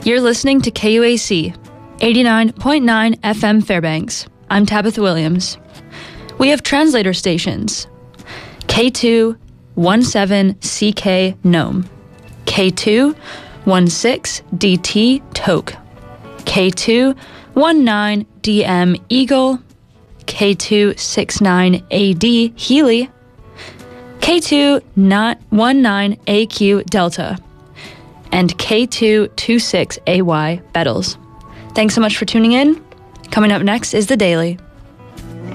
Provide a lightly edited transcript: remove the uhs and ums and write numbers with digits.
You're listening to KUAC, 89.9 FM Fairbanks. I'm Tabitha Williams. We have translator stations. K2 17CK Nome, K2 16DT Toke, K2 19DM Eagle, K2 69AD Healy, K2 19AQ Delta, and K2 26AY Bettles. Thanks so much for tuning in. Coming up next is The Daily.